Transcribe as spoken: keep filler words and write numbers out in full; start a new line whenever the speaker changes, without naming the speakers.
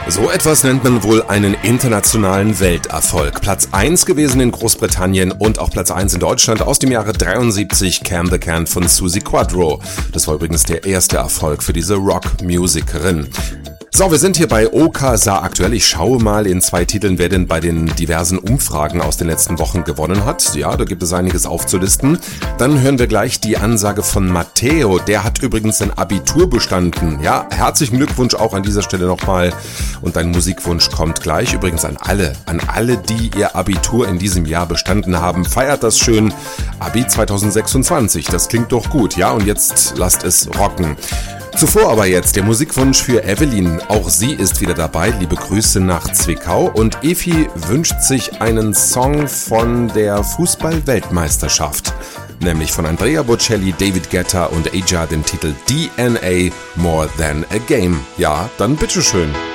So etwas nennt man wohl einen internationalen Welterfolg. Platz eins gewesen in Großbritannien und auch Platz eins in Deutschland aus dem Jahre dreiundsiebzig, Can the Can von Suzi Quatro. Das war übrigens der erste Erfolg für diese Rockmusikerin. So, wir sind hier bei OKSA aktuell. Ich schaue mal in zwei Titeln, wer denn bei den diversen Umfragen aus den letzten Wochen gewonnen hat. Ja, da gibt es einiges aufzulisten. Dann hören wir gleich die Ansage von Matteo. Der hat übrigens sein Abitur bestanden. Ja, herzlichen Glückwunsch auch an dieser Stelle nochmal. Und dein Musikwunsch kommt gleich. Übrigens an alle, an alle, die ihr Abitur in diesem Jahr bestanden haben. Feiert das schön. Abi zwanzig sechsundzwanzig, das klingt doch gut. Ja, und jetzt lasst es rocken. Zuvor aber jetzt der Musikwunsch für Evelyn. Auch sie ist wieder dabei. Liebe Grüße nach Zwickau. Und Efi wünscht sich einen Song von der Fußball-Weltmeisterschaft. Nämlich von Andrea Bocelli, David Guetta und Aja, den Titel D N A More Than a Game. Ja, dann bitteschön.